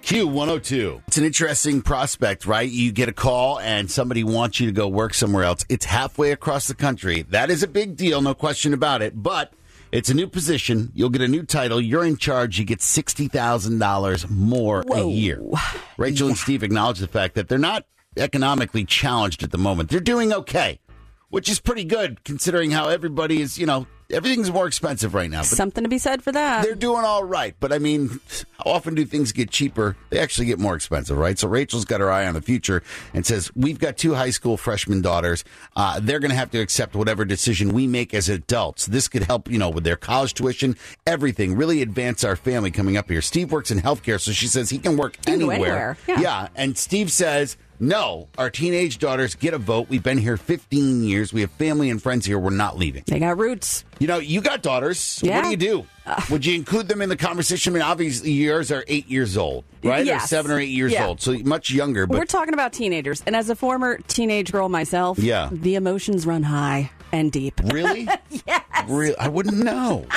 Q102. It's an interesting prospect, right? You get a call and somebody wants you to go work somewhere else. It's halfway across the country. That is a big deal, no question about it. But it's a new position. You'll get a new title. You're in charge. You get $60,000 more a year. Rachel and Steve acknowledge the fact that they're not economically challenged at the moment. They're doing okay, which is pretty good considering how everybody is, everything's more expensive right now. But something to be said for that. They're doing all right. But, I mean, how often do things get cheaper? They actually get more expensive, right? So Rachel's got her eye on the future and says, we've got 2 high school freshman daughters. They're going to have to accept whatever decision we make as adults. This could help, with their college tuition, everything, really advance our family coming up here. Steve works in healthcare, so she says he can work anywhere. Yeah, and Steve says, no, our teenage daughters get a vote. We've been here 15 years. We have family and friends here. We're not leaving. They got roots. You got daughters. So yeah. What do you do? Would you include them in the conversation? I mean, obviously, yours are 8 years old, right? Yes. Or 7 or 8 years old, so much younger. But we're talking about teenagers. And as a former teenage girl myself, the emotions run high and deep. Really? Yes. I wouldn't know.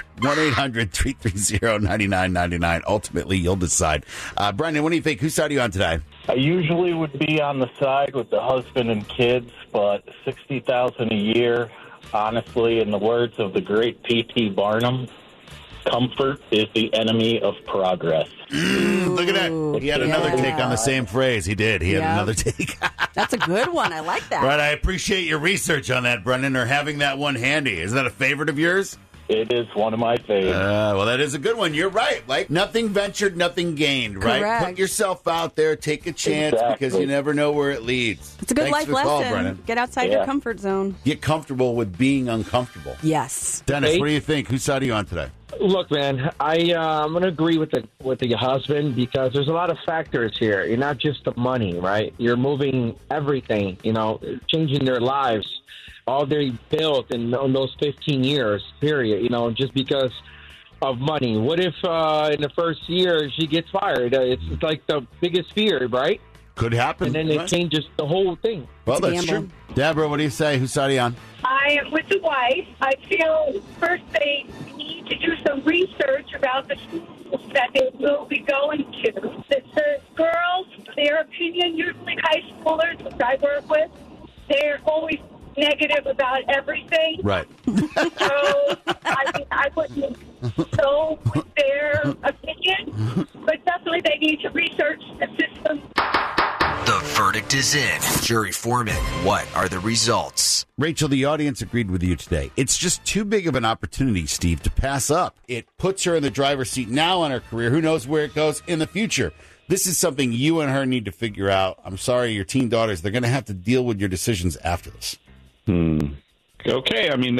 1-800-330-9999. Ultimately, you'll decide. Brendan, what do you think? Whose side are you on today? I usually would be on the side with the husband and kids, but $60,000 a year, honestly, in the words of the great P.T. Barnum, comfort is the enemy of progress. Look at that. He had another take on the same phrase. He did. He had another take. That's a good one. I like that. Right. I appreciate your research on that, Brendan, or having that one handy. Is that a favorite of yours? It is one of my favorites. Well, that is a good one. You're right. Like, nothing ventured, nothing gained, right? Correct. Put yourself out there. Take a chance because you never know where it leads. It's a good life lesson. Call, Brennan. Get outside your comfort zone. Get comfortable with being uncomfortable. Yes. Dennis, what do you think? Whose side are you on today? Look, man, I'm going to agree with the husband because there's a lot of factors here. You're not just the money, right? You're moving everything, changing their lives. All they built in those 15 years, period, just because of money. What if in the first year she gets fired? It's like the biggest fear, right? Could happen. And then it changes the whole thing. Well, that's true. Deborah, what do you say? Whose side are you on? I am with the wife. I feel first they need to do some research about the schools that they will be going to. The girls, their opinion, usually high schoolers, which I work with, they're always negative about everything. Right. So I wouldn't go with their opinion, but definitely they need to research the system. The verdict is in. Jury foreman, what are the results? Rachel, the audience agreed with you today. It's just too big of an opportunity, Steve, to pass up. It puts her in the driver's seat now in her career. Who knows where it goes in the future? This is something you and her need to figure out. I'm sorry, your teen daughters, they're going to have to deal with your decisions after this. Okay, I mean,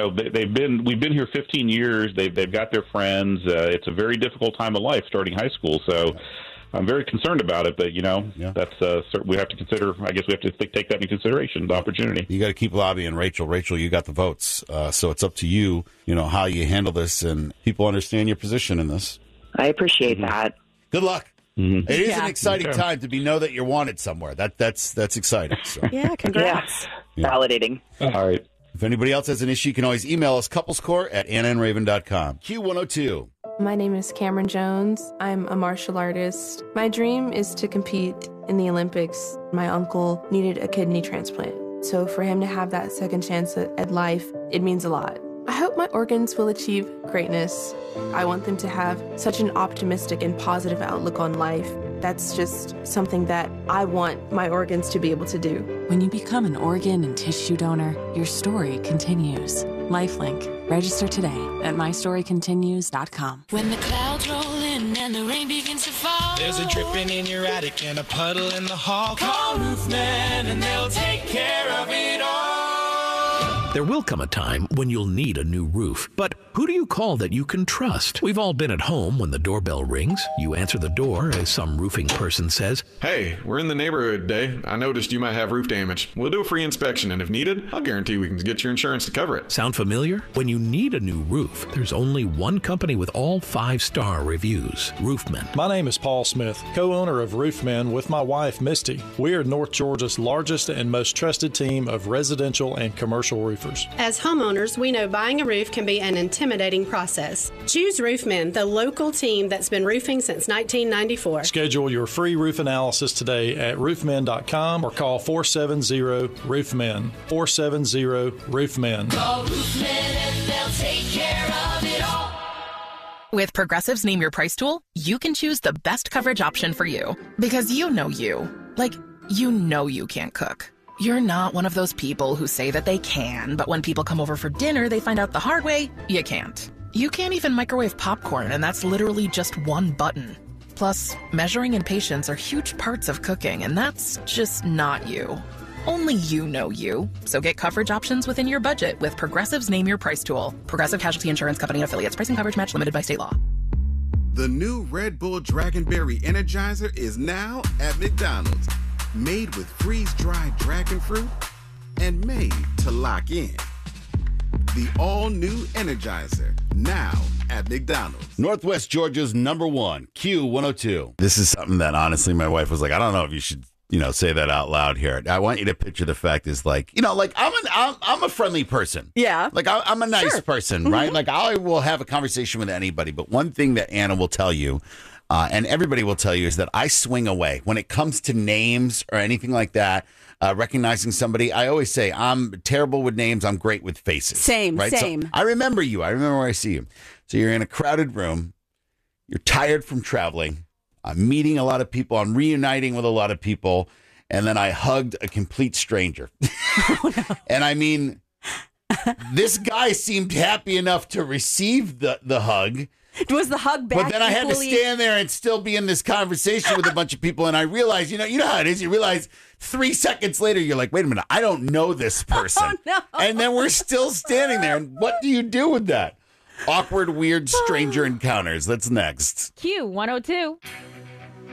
we've been here 15 years. They've got their friends. It's a very difficult time of life starting high school. So I'm very concerned about it. But that's we have to consider. I guess we have to take that into consideration. The opportunity. You got to keep lobbying, Rachel. Rachel, you got the votes, so it's up to you. How you handle this, and people understand your position in this. I appreciate that. Good luck. It is an exciting time to know that you're wanted somewhere. That's exciting. So. Yeah, congrats. Yeah. Validating. All right. If anybody else has an issue, you can always email us, couplescore@annandraven.com. Q102. My name is Cameron Jones. I'm a martial artist. My dream is to compete in the Olympics. My uncle needed a kidney transplant. So for him to have that second chance at life, it means a lot. I hope my organs will achieve greatness. I want them to have such an optimistic and positive outlook on life. That's just something that I want my organs to be able to do. When you become an organ and tissue donor, your story continues. Lifelink. Register today at mystorycontinues.com. When the clouds roll in and the rain begins to fall, there's a dripping in your attic and a puddle in the hall. Call Roofman and they'll take care of it all. There will come a time when you'll need a new roof, but who do you call that you can trust? We've all been at home when the doorbell rings. You answer the door as some roofing person says, "Hey, we're in the neighborhood today. I noticed you might have roof damage. We'll do a free inspection, and if needed, I'll guarantee we can get your insurance to cover it." Sound familiar? When you need a new roof, there's only one company with all 5-star reviews, Roofman. My name is Paul Smith, co-owner of Roofman with my wife, Misty. We are North Georgia's largest and most trusted team of residential and commercial roofing roofers. As homeowners, we know buying a roof can be an intimidating process. Choose Roofman, the local team that's been roofing since 1994. Schedule your free roof analysis today at roofmen.com or call 470-ROOFMEN. 470-ROOFMEN. Call Roofman and they'll take care of it all. With Progressive's Name Your Price tool, you can choose the best coverage option for you. Because you know you. Like, you know you can't cook. You're not one of those people who say that they can, but when people come over for dinner, they find out the hard way, you can't. You can't even microwave popcorn, and that's literally just one button. Plus, measuring and patience are huge parts of cooking, and that's just not you. Only you know you. So get coverage options within your budget with Progressive's Name Your Price tool. Progressive Casualty Insurance Company and affiliates. Price and coverage match limited by state law. The new Red Bull Dragonberry Energizer is now at McDonald's. Made with freeze-dried dragon fruit and made to lock in. The all-new Energizer, now at McDonald's. Northwest Georgia's #1, Q102. This is something that, honestly, my wife was like, I don't know if you should, say that out loud here. I want you to picture the fact is like, I'm a friendly person. Yeah. Like, I'm a nice person, right? Like, I will have a conversation with anybody. But one thing that Anna will tell you, and everybody will tell you, is that I swing away. When it comes to names or anything like that, recognizing somebody, I always say, I'm terrible with names. I'm great with faces. Same, right? same. So I remember you. I remember where I see you. So you're in a crowded room. You're tired from traveling. I'm meeting a lot of people. I'm reuniting with a lot of people. And then I hugged a complete stranger. Oh, no. And I mean, this guy seemed happy enough to receive the hug. Was the hug back? But then I had to stand there and still be in this conversation with a bunch of people. And I realized, you know how it is. You realize 3 seconds later, you're like, wait a minute, I don't know this person. Oh, no. And then we're still standing there. And what do you do with that? Awkward, weird stranger encounters. That's next. Q102.